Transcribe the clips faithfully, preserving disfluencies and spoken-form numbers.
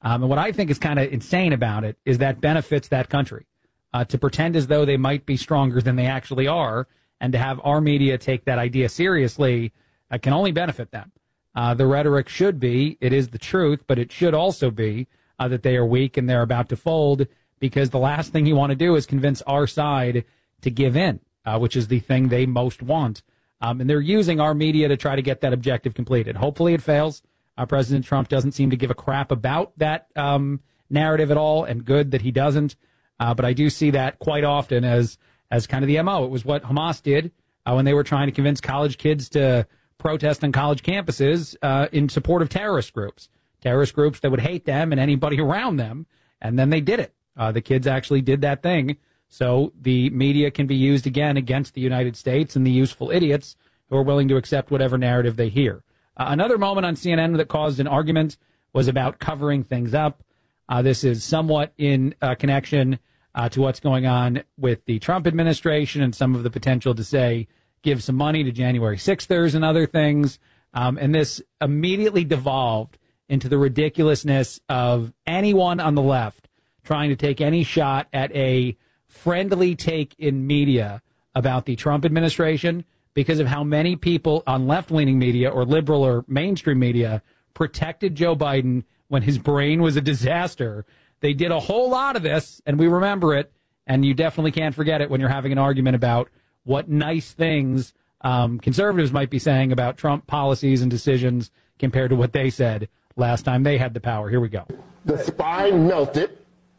Um, and what I think is kind of insane about it is that benefits that country. Uh, to pretend as though they might be stronger than they actually are, and to have our media take that idea seriously uh, can only benefit them. Uh, the rhetoric should be, it is the truth, but it should also be uh, that they are weak and they're about to fold, because the last thing you want to do is convince our side to give in, uh, which is the thing they most want. Um, and they're using our media to try to get that objective completed. Hopefully it fails. Uh, President Trump doesn't seem to give a crap about that um, narrative at all, and good that he doesn't. Uh, but I do see that quite often as as kind of the M O. It was what Hamas did uh, when they were trying to convince college kids to protest on college campuses uh, in support of terrorist groups, terrorist groups that would hate them and anybody around them. And then they did it. Uh, the kids actually did that thing. So the media can be used again against the United States and the useful idiots who are willing to accept whatever narrative they hear. Uh, another moment on C N N that caused an argument was about covering things up. Uh, this is somewhat in uh, connection uh, to what's going on with the Trump administration and some of the potential to say, give some money to January sixthers and other things. Um, and this immediately devolved into the ridiculousness of anyone on the left trying to take any shot at a friendly take in media about the Trump administration because of how many people on left-leaning media or liberal or mainstream media protected Joe Biden when his brain was a disaster. They did a whole lot of this, and we remember it, and you definitely can't forget it when you're having an argument about what nice things um, conservatives might be saying about Trump policies and decisions compared to what they said last time they had the power. Here we go. The spine melted,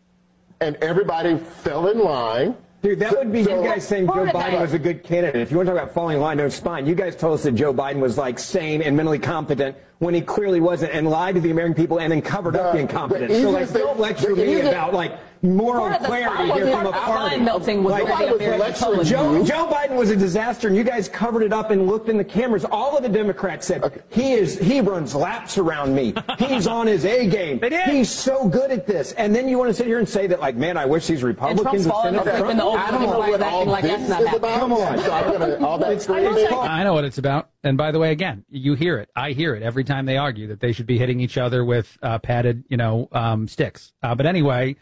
and everybody fell in line. Dude, that would be So- you guys saying Joe Biden was a good candidate. If you want to talk about falling in line, no spine. You guys told us that Joe Biden was like sane and mentally competent when he clearly wasn't, and lied to the American people and then covered up the incompetence. So like, don't lecture me about like moral clarity here from a party. Melting was Like, the American public. Joe, Joe Biden was a disaster, and you guys covered it up and looked in the cameras. All of the Democrats said, Okay. he is he runs laps around me. He's on his A game. They did. He's so good at this. And then you want to sit here and say that, like, man, I wish these And Republicans Trump's falling would asleep in the old I don't people know with what acting all like this that's is not happening. about. Come on. So I'm gonna, all that screaming. I know what it's about. And by the way, again, you hear it. I hear it every time they argue that they should be hitting each other with uh, padded, you know, um, sticks. Uh, but anyway,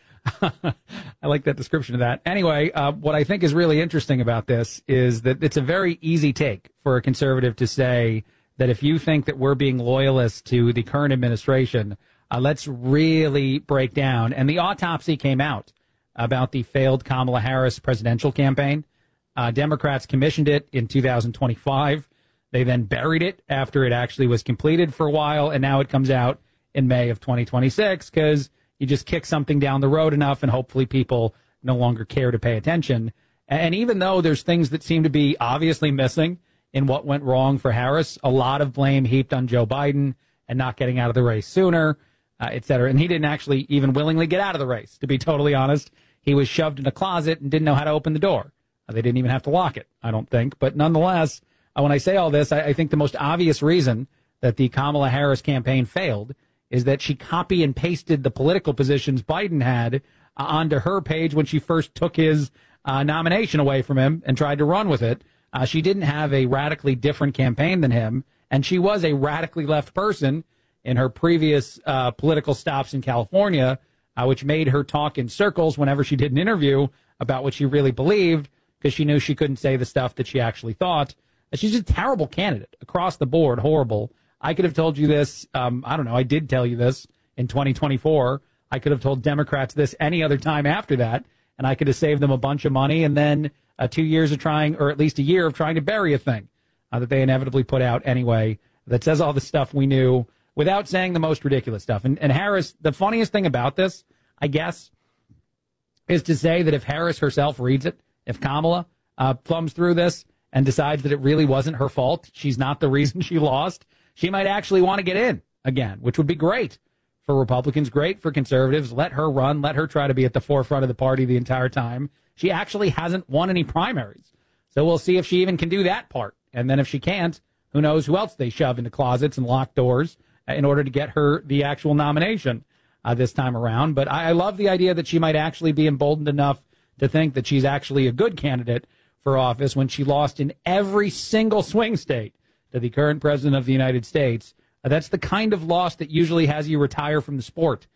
I like that description of that. Anyway, uh, what I think is really interesting about this is that it's a very easy take for a conservative to say that if you think that we're being loyalists to the current administration, uh, let's really break down. And the autopsy came out about the failed Kamala Harris presidential campaign. Uh, Democrats commissioned it in two thousand twenty-five. They then buried it after it actually was completed for a while, and now it comes out in May of twenty twenty-six because you just kick something down the road enough and hopefully people no longer care to pay attention. And even though there's things that seem to be obviously missing in what went wrong for Harris, a lot of blame heaped on Joe Biden and not getting out of the race sooner, uh, et cetera. And he didn't actually even willingly get out of the race, to be totally honest. He was shoved in a closet and didn't know how to open the door. Uh, they didn't even have to lock it, I don't think. But nonetheless, uh, when I say all this, I, I think the most obvious reason that the Kamala Harris campaign failed is that she copy and pasted the political positions Biden had uh, onto her page when she first took his uh, nomination away from him and tried to run with it. Uh, she didn't have a radically different campaign than him, and she was a radically left person in her previous uh, political stops in California, uh, which made her talk in circles whenever she did an interview about what she really believed, because she knew she couldn't say the stuff that she actually thought. She's a terrible candidate across the board, horrible. I could have told you this, um, I don't know, I did tell you this in twenty twenty-four. I could have told Democrats this any other time after that, and I could have saved them a bunch of money and then uh, two years of trying, or at least a year of trying to bury a thing uh, that they inevitably put out anyway that says all the stuff we knew without saying the most ridiculous stuff. And, and Harris, the funniest thing about this, I guess, is to say that if Harris herself reads it, if Kamala uh, thumbs through this and decides that it really wasn't her fault, she's not the reason she lost, she might actually want to get in again, which would be great for Republicans, great for conservatives. Let her run. Let her try to be at the forefront of the party the entire time. She actually hasn't won any primaries. So we'll see if she even can do that part. And then if she can't, who knows who else they shove into closets and locked doors in order to get her the actual nomination uh, this time around. But I, I love the idea that she might actually be emboldened enough to think that she's actually a good candidate for office when she lost in every single swing state to the current president of the United States. Uh, that's the kind of loss that usually has you retire from the sport